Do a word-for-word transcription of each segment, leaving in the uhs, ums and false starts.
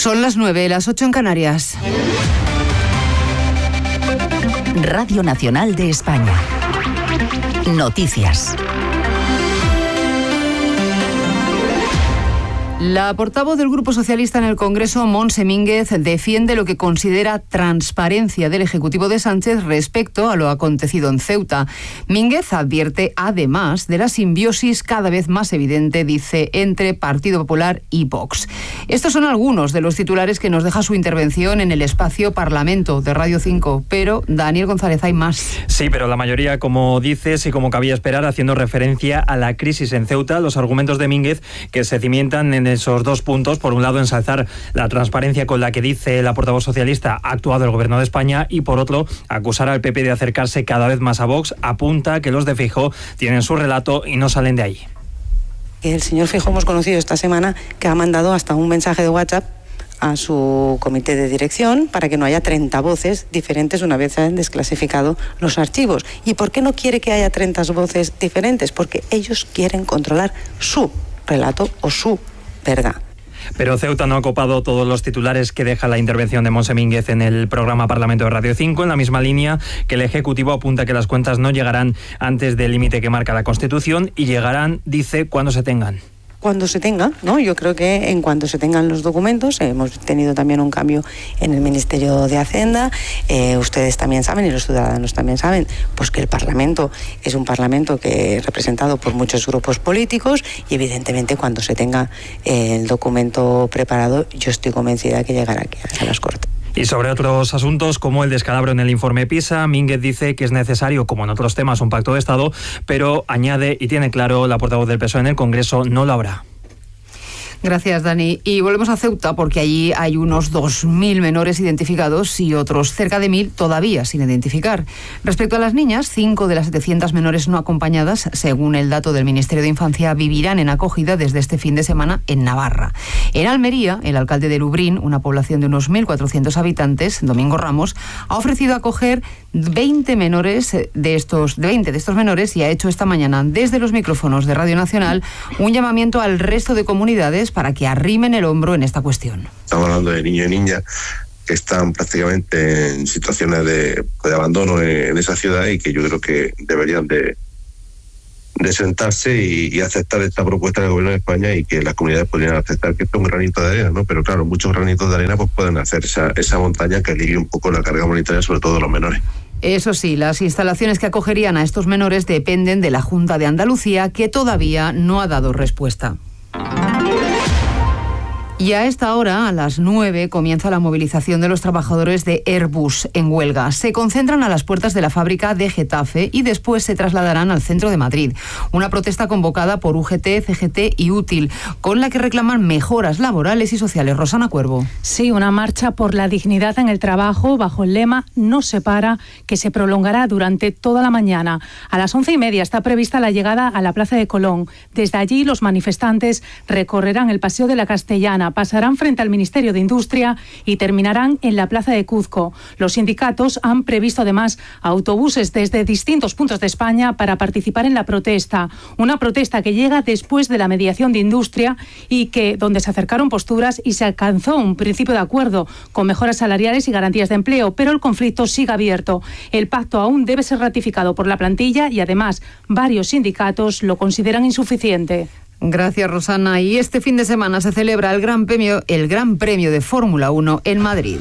Son las nueve, las ocho en Canarias. Radio Nacional de España. Noticias. La portavoz del Grupo Socialista en el Congreso, Montse Mínguez, defiende lo que considera transparencia del Ejecutivo de Sánchez respecto a lo acontecido en Ceuta. Mínguez advierte, además, de la simbiosis cada vez más evidente, dice, entre Partido Popular y Vox. Estos son algunos de los titulares que nos deja su intervención en el espacio Parlamento de Radio cinco, pero, Daniel González, hay más. Sí, pero la mayoría, como dices y como cabía esperar, haciendo referencia a la crisis en Ceuta, los argumentos de Mínguez que se cimientan en esos dos puntos. Por un lado, ensalzar la transparencia con la que dice la portavoz socialista ha actuado el Gobierno de España, y por otro, acusar al P P de acercarse cada vez más a Vox. Apunta que los de Feijóo tienen su relato y no salen de ahí. El señor Feijóo hemos conocido esta semana que ha mandado hasta un mensaje de WhatsApp a su comité de dirección para que no haya treinta voces diferentes una vez se han desclasificado los archivos. ¿Y por qué no quiere que haya treinta voces diferentes? Porque ellos quieren controlar su relato o su verdad. Pero Ceuta no ha copado todos los titulares que deja la intervención de Montse Mínguez en el programa Parlamento de Radio cinco, en la misma línea que el Ejecutivo apunta que las cuentas no llegarán antes del límite que marca la Constitución y llegarán, dice, cuando se tengan. Cuando se tengan, ¿no? Yo creo que en cuanto se tengan los documentos, eh, hemos tenido también un cambio en el Ministerio de Hacienda, eh, ustedes también saben y los ciudadanos también saben, pues que el Parlamento es un Parlamento que es representado por muchos grupos políticos y evidentemente cuando se tenga eh, el documento preparado, yo estoy convencida que llegará aquí a las Cortes. Y sobre otros asuntos, como el descalabro en el informe PISA, Mínguez dice que es necesario, como en otros temas, un pacto de Estado, pero añade y tiene claro la portavoz del P S O E en el Congreso, no lo habrá. Gracias, Dani. Y volvemos a Ceuta porque allí hay unos dos mil menores identificados y otros cerca de mil todavía sin identificar. Respecto a las niñas, cinco de las setecientas menores no acompañadas, según el dato del Ministerio de Infancia, vivirán en acogida desde este fin de semana en Navarra. En Almería, el alcalde de Lubrín, una población de unos mil cuatrocientos habitantes, Domingo Ramos, ha ofrecido acoger veinte menores de estos, de veinte de estos menores y ha hecho esta mañana desde los micrófonos de Radio Nacional un llamamiento al resto de comunidades para que arrimen el hombro en esta cuestión. Estamos hablando de niños y niñas que están prácticamente en situaciones de, de abandono en, en esa ciudad y que yo creo que deberían de, de sentarse y, y aceptar esta propuesta del Gobierno de España y que las comunidades podrían aceptar que esto es un granito de arena, ¿no? Pero claro, muchos granitos de arena pues pueden hacer esa, esa montaña que alivie un poco la carga humanitaria, sobre todo de los menores. Eso sí, las instalaciones que acogerían a estos menores dependen de la Junta de Andalucía, que todavía no ha dado respuesta. Y a esta hora, a las nueve, comienza la movilización de los trabajadores de Airbus en huelga. Se concentran a las puertas de la fábrica de Getafe y después se trasladarán al centro de Madrid. Una protesta convocada por U G T, C G T y Útil, con la que reclaman mejoras laborales y sociales. Rosana Cuervo. Sí, una marcha por la dignidad en el trabajo bajo el lema No se para, que se prolongará durante toda la mañana. A las once y media está prevista la llegada a la Plaza de Colón. Desde allí los manifestantes recorrerán el Paseo de la Castellana, pasarán frente al Ministerio de Industria y terminarán en la Plaza de Cuzco. Los sindicatos han previsto además autobuses desde distintos puntos de España para participar en la protesta. Una protesta que llega después de la mediación de Industria y que donde se acercaron posturas y se alcanzó un principio de acuerdo con mejoras salariales y garantías de empleo, pero el conflicto sigue abierto. El pacto aún debe ser ratificado por la plantilla y además varios sindicatos lo consideran insuficiente. Gracias, Rosana. Y este fin de semana se celebra el Gran Premio, el Gran Premio de Fórmula uno en Madrid.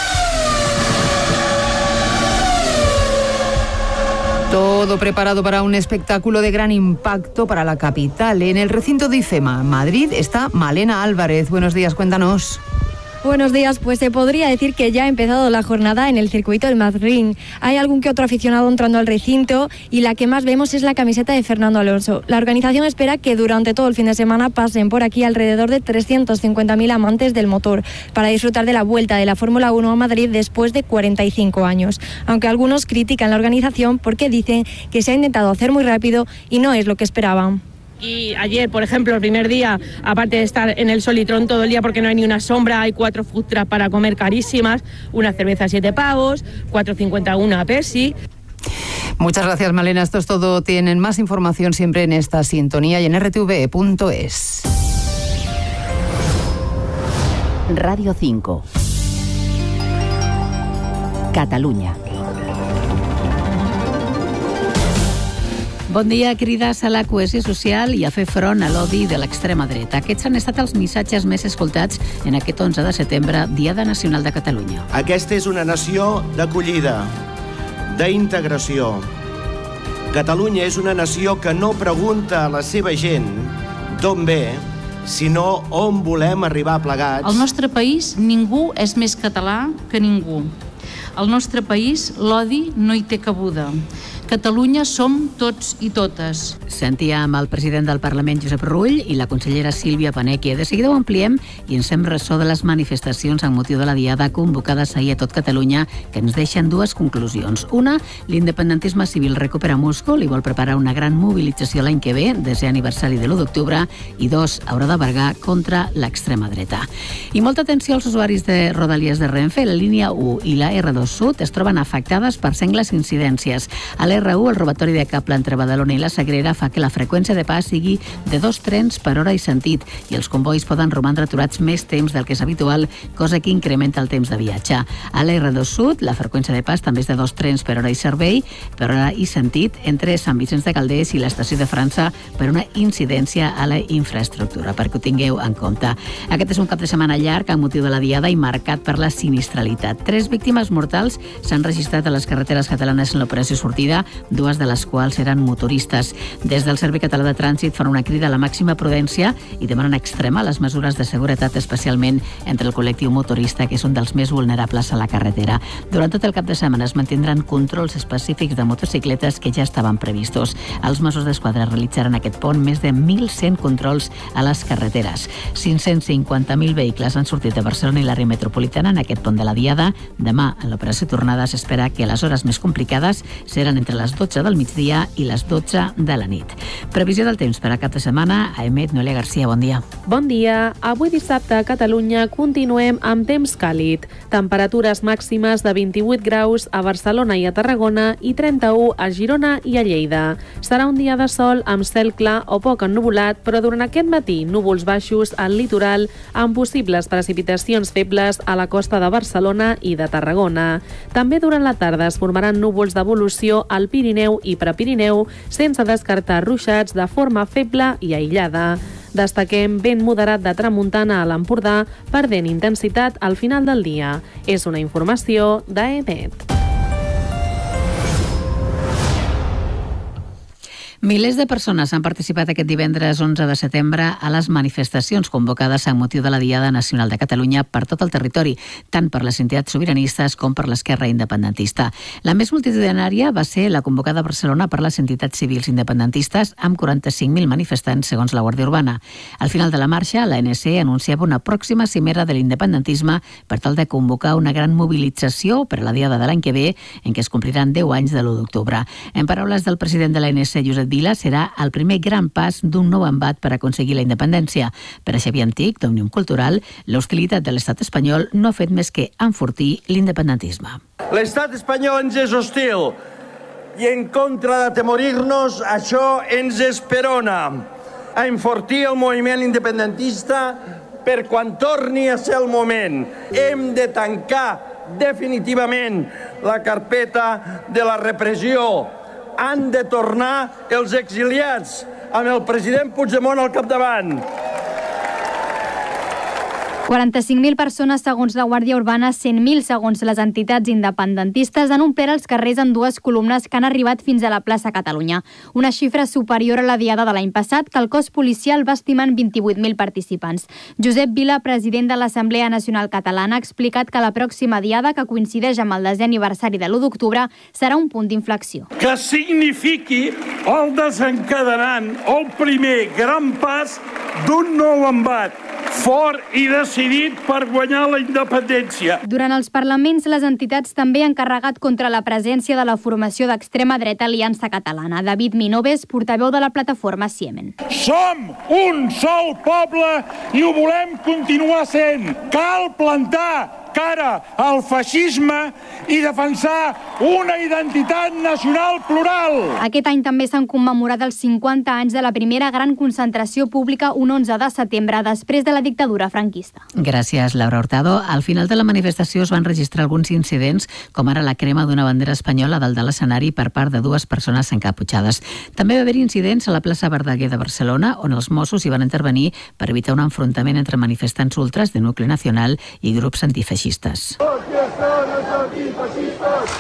Todo preparado para un espectáculo de gran impacto para la capital. En el recinto de IFEMA, Madrid, está Malena Álvarez. Buenos días, cuéntanos. Buenos días, pues se podría decir que ya ha empezado la jornada en el circuito del Madrid. Hay algún que otro aficionado entrando al recinto y la que más vemos es la camiseta de Fernando Alonso. La organización espera que durante todo el fin de semana pasen por aquí alrededor de trescientos cincuenta mil amantes del motor para disfrutar de la vuelta de la Fórmula uno a Madrid después de cuarenta y cinco años. Aunque algunos critican la organización porque dicen que se ha intentado hacer muy rápido y no es lo que esperaban. Y ayer, por ejemplo, el primer día, aparte de estar en el Solitrón todo el día porque no hay ni una sombra, hay cuatro food trucks para comer carísimas, una cerveza a siete pavos, cuatro cincuenta una Pepsi. Muchas gracias, Malena. Esto es todo. Tienen más información siempre en esta sintonía y en r t v punto es. Radio cinco. Catalunya. Bon dia, crides a la cohesió social i a fer front a l'odi de l'extrema dreta. Aquests han estat els missatges més escoltats en aquest onze de setembre, Diada Nacional de Catalunya. Aquesta és una nació d'acollida, d'integració. Catalunya és una nació que no pregunta a la seva gent d'on ve, sinó on volem arribar plegats. Al nostre país ningú és més català que ningú. Al nostre país l'odi no hi té cabuda. Catalunya som tots i totes. Sentíem el president del Parlament, Josep Rull, i la consellera Sílvia Paneque. De seguida ho ampliem i ens fem ressò de les manifestacions amb motiu de la Diada convocades ahir a tot Catalunya, que ens deixen dues conclusions. Una, l'independentisme civil recupera múscul i vol preparar una gran mobilització l'any que ve, desè aniversari de l'u d'octubre, i dos, haurà de bergar contra l'extrema dreta. I molta atenció als usuaris de Rodalies de Renfe. La línia u i la erre dos Sud es troben afectades per sengles incidències. A l'erre u, el robatori de cable entre Badalona i la Sagrera fa que la freqüència de pas sigui de dos trens per hora i sentit i els convois poden romandre aturats més temps del que és habitual, cosa que incrementa el temps de viatge. A l'erre dos Sud, la freqüència de pas també és de dos trens per hora i servei, per hora i sentit, entre Sant Vicenç de Calders i l'estació de França per una incidència a la infraestructura, perquè ho tingueu en compte. Aquest és un cap de setmana llarg amb motiu de la Diada i marcat per la sinistralitat. Tres víctimes mortals s'han registrat a les carreteres catalanes en l'operació sortida, dues de les quals eren motoristes. Des del Servei Català de Trànsit fan una crida a la màxima prudència i demanen extremar les mesures de seguretat, especialment entre el col·lectiu motorista, que és un dels més vulnerables a la carretera. Durant tot el cap de setmana es mantindran controls específics de motocicletes que ja estaven previstos. Els Mossos d'Esquadra realitzaran aquest pont més de mil cent controls a les carreteres. cinc-cents cinquanta mil vehicles han sortit de Barcelona i l'àrea metropolitana en aquest pont de la Diada. Demà, en l'operació tornada, s'espera que les hores més complicades seran entre les dotze del migdia i les dotze de la nit. Previsió del temps per a cap de setmana. A Emet, Noelia Garcia, bon dia. Bon dia. Avui dissabte a Catalunya continuem amb temps càlid. Temperatures màximes de vint-i-vuit graus a Barcelona i a Tarragona i trenta-u a Girona i a Lleida. Serà un dia de sol amb cel clar o poc ennuvolat, però durant aquest matí núvols baixos al litoral amb possibles precipitacions febles a la costa de Barcelona i de Tarragona. També durant la tarda es formaran núvols d'evolució al Pirineu i Prepirineu, sense descartar ruixats de forma feble i aïllada. Destaquem vent moderat de tramuntana a l'Empordà, perdent intensitat al final del dia. És una informació d'Emet. Milers de persones han participat aquest divendres onze de setembre a les manifestacions convocades amb motiu de la Diada Nacional de Catalunya per tot el territori, tant per les entitats sobiranistes com per l'esquerra independentista. La més multitudinària va ser la convocada a Barcelona per les entitats civils independentistes, amb quaranta-cinc mil manifestants, segons la Guàrdia Urbana. Al final de la marxa, l'A N C anunciava una pròxima cimera de l'independentisme per tal de convocar una gran mobilització per a la Diada de l'any que ve, en què es compliran deu anys de l'u d'octubre. En paraules del president de l'A N C, Josep Vila, serà el primer gran pas d'un nou embat per aconseguir la independència. Per a Xavier Antic, d'Òmnium Cultural, l'hostilitat de l'estat espanyol no ha fet més que enfortir l'independentisme. L'estat espanyol ens és hostil i en contra d'atemorir-nos, això ens esperona a enfortir el moviment independentista per quan torni a ser el moment. Hem de tancar definitivament la carpeta de la repressió. Han de tornar els exiliats amb el president Puigdemont al capdavant. quaranta-cinc mil persones segons la Guàrdia Urbana, cent mil segons les entitats independentistes han omplert els carrers en dues columnes que han arribat fins a la plaça Catalunya. Una xifra superior a la Diada de l'any passat, que el cos policial va estimar en vint-i-vuit mil participants. Josep Vila, president de l'Assemblea Nacional Catalana, ha explicat que la pròxima Diada, que coincideix amb el desè aniversari de l'u d'octubre, serà un punt d'inflexió. Que signifiqui el desencadenant, el primer gran pas d'un nou embat, fort i decidit per guanyar la independència. Durant els parlaments, les entitats també han carregat contra la presència de la formació d'extrema dreta Aliança Catalana. David Minoves, portaveu de la plataforma Siemen. Som un sol poble i ho volem continuar sent. Cal plantar cara al feixisme i defensar una identitat nacional plural. Aquest any també s'han commemorat els cinquanta anys de la primera gran concentració pública un onze de setembre, després de la dictadura franquista. Gràcies, Laura Hurtado. Al final de la manifestació es van registrar alguns incidents, com ara la crema d'una bandera espanyola dalt de l'escenari per part de dues persones encaputxades. També va haver incidents a la plaça Verdaguer de Barcelona, on els Mossos hi van intervenir per evitar un enfrontament entre manifestants ultras de Nucli Nacional i grups antifeixistes. Aquí estan els antifeixistes!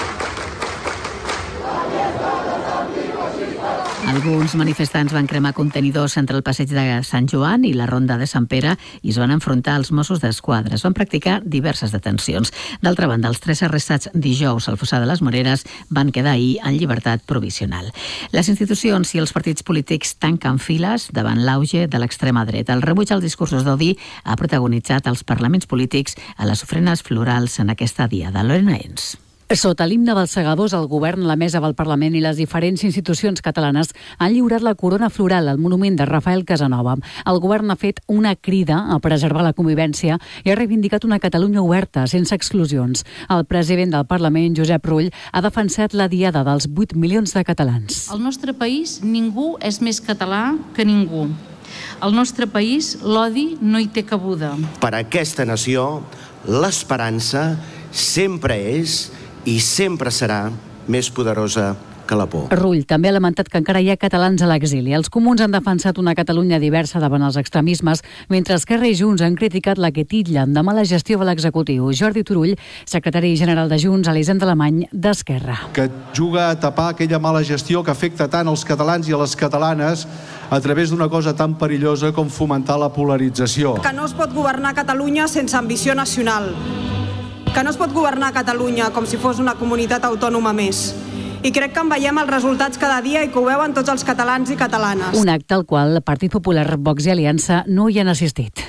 Alguns manifestants van cremar contenidors entre el passeig de Sant Joan i la ronda de Sant Pere i es van enfrontar als Mossos d'Esquadra. Es van practicar diverses detencions. D'altra banda, els tres arrestats dijous al Fossar de les Moreres van quedar ahir en llibertat provisional. Les institucions i els partits polítics tanquen files davant l'auge de l'extrema dreta. El rebuig als discursos d'odi ha protagonitzat els parlaments polítics a les ofrenes florals en aquesta diada. Lorena Ens. Sota l'himne dels segadors, el govern, la mesa del Parlament i les diferents institucions catalanes han lliurat la corona floral al monument de Rafael Casanova. El govern ha fet una crida a preservar la convivència i ha reivindicat una Catalunya oberta, sense exclusions. El president del Parlament, Josep Rull, ha defensat la diada dels vuit milions de catalans. Al nostre país ningú és més català que ningú. Al nostre país l'odi no hi té cabuda. Per a aquesta nació, l'esperança sempre és i sempre serà més poderosa que la por. Rull també ha lamentat que encara hi ha catalans a l'exili. Els comuns han defensat una Catalunya diversa davant els extremismes, mentre Esquerra i Junts han criticat la que titllen de mala gestió de l'executiu. Jordi Turull, secretari general de Junts, Elisenda Alemany, d'Esquerra. Que juga a tapar aquella mala gestió que afecta tant als catalans i a les catalanes a través d'una cosa tan perillosa com fomentar la polarització. Que no es pot governar Catalunya sense ambició nacional. Que no es pot governar Catalunya com si fos una comunitat autònoma més. I crec que en veiem els resultats cada dia i que ho veuen tots els catalans i catalanes. Un acte al qual el Partit Popular, Vox i Aliança no hi han assistit.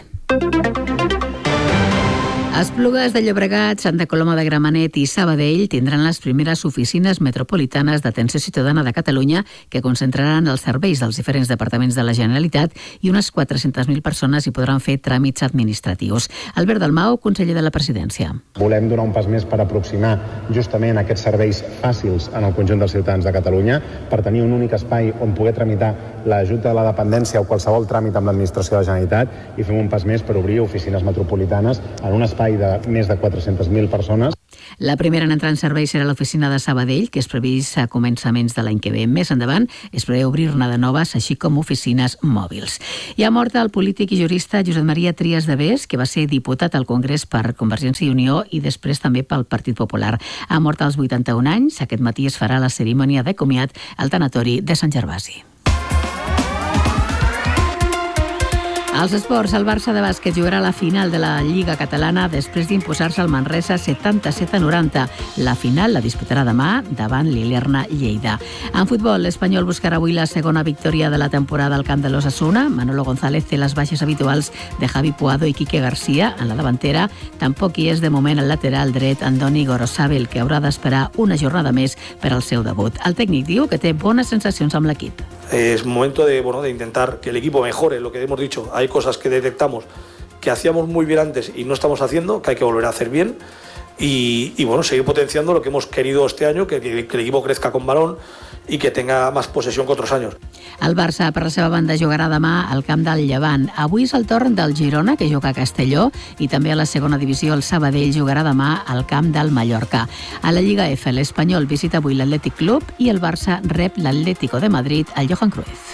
Esplugues de Llobregat, Santa Coloma de Gramenet i Sabadell tindran les primeres oficines metropolitanes d'atenció ciutadana de Catalunya que concentraran els serveis dels diferents departaments de la Generalitat i unes quatre-centes mil persones hi podran fer tràmits administratius. Albert Dalmau, conseller de la Presidència. Volem donar un pas més per aproximar justament aquests serveis fàcils en el conjunt dels ciutadans de Catalunya, per tenir un únic espai on poder tramitar l'ajut de la dependència o qualsevol tràmit amb l'administració de la Generalitat, i fem un pas més per obrir oficines metropolitanes en un espai de més de quatre-centes mil persones. La primera en entrar en servei serà l'oficina de Sabadell, que és previst a començaments de l'any que ve. Més endavant es preveu obrir-ne de noves, així com oficines mòbils. I ha mort el polític i jurista Josep Maria Trias de Bes, que va ser diputat al Congrés per Convergència i Unió i després també pel Partit Popular. Ha mort als vuitanta-un anys. Aquest matí es farà la cerimònia de comiat al tanatori de Sant Gervasi. Als esports, el Barça de bàsquet jugarà la final de la Lliga Catalana després d'imposar-se al Manresa setanta-set a noranta. La final la disputarà demà davant l'Ilerna Lleida. En futbol, l'Espanyol buscarà avui la segona victòria de la temporada al camp de l'Osasuna. Manolo González té les baixes habituals de Javi Puado i Quique García en la davantera. Tampoc hi és de moment el lateral dret Andoni Gorosabel, que haurà d'esperar una jornada més per al seu debut. El tècnic diu que té bones sensacions amb l'equip. Es momento de, bueno, de intentar que el equipo mejore, lo que hemos dicho. Hay cosas que detectamos que hacíamos muy bien antes y no estamos haciendo, que hay que volver a hacer bien y, y bueno, seguir potenciando lo que hemos querido este año, que, que, que el equipo crezca con balón i que tenga más posesión que otros años. El Barça, per la seva banda, jugarà demà al camp del Llevant. Avui és el torn del Girona, que juga a Castelló, i també a la segona divisió el Sabadell jugarà demà al camp del Mallorca. A la Lliga F, l'Espanyol visita avui l'Atlètic Club i el Barça rep l'Atlético de Madrid al Johan Cruyff.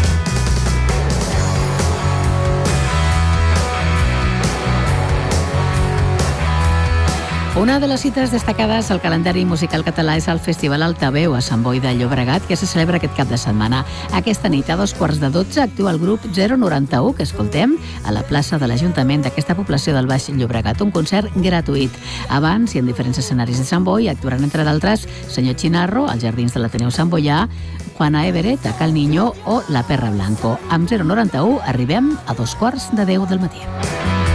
Una de les cites destacades al calendari musical català és el Festival Altaveu a Sant Boi de Llobregat, que se celebra aquest cap de setmana. Aquesta nit, a dos quarts de dotze, actua el grup zero noranta u, que escoltem, a la plaça de l'Ajuntament d'aquesta població del Baix Llobregat. Un concert gratuït. Abans, i en diferents escenaris de Sant Boi, actuaran, entre d'altres, Senyor Chinarro, als Jardins de l'Ateneu Sant Boià, Juana Everett, a Cal Niño o La Perra Blanco. Amb zero noranta u arribem a dos quarts de deu del matí.